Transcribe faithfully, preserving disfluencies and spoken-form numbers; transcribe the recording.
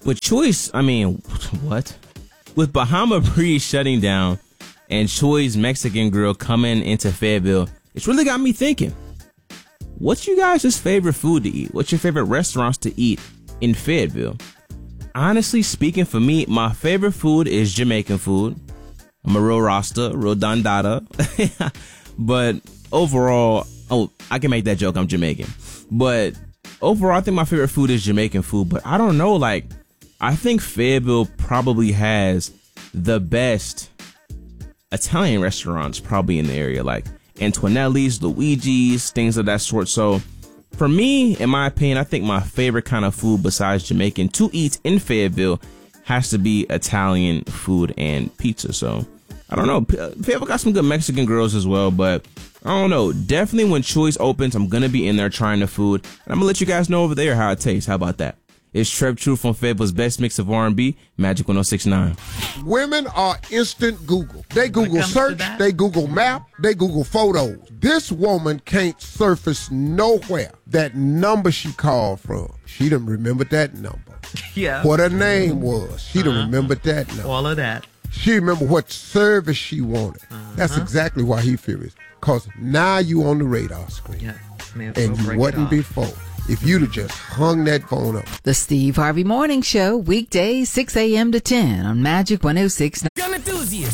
With Choice, I mean, what? With Bahama Breeze shutting down and Choi's Mexican Grill coming into Fayetteville, it's really got me thinking. What's you guys' favorite food to eat? What's your favorite restaurants to eat in Fayetteville? Honestly speaking, for me, my favorite food is Jamaican food. I'm a real Rasta, real Don Dada. But overall, oh, I can make that joke. I'm Jamaican. But overall, I think my favorite food is Jamaican food. But I don't know, like, I think Fayetteville probably has the best Italian restaurants probably in the area, like Antonelli's, Luigi's, things of that sort. So for me, in my opinion, I think my favorite kind of food besides Jamaican to eat in Fayetteville has to be Italian food and pizza. So I don't know. Fayetteville got some good Mexican grills as well, but I don't know. Definitely when Choi's opens, I'm going to be in there trying the food. And I'm going to let you guys know over there how it tastes. How about that? It's Trev Truth on Fayetteville's best mix of R and B, Magic one oh six point nine. Women are instant Google. They Google search, they Google map, they Google photos. This woman can't surface nowhere that number she called from. She done remembered that number. Yeah. What her name was. She done uh-huh. remembered that number. All of that. She remember what service she wanted. Uh-huh. That's exactly why he furious. Because now you on the radar screen. Yeah. Man, and you wasn't before. If you'd have just hung that phone up. The Steve Harvey Morning Show, weekdays six a.m. to ten on Magic one oh six point nine.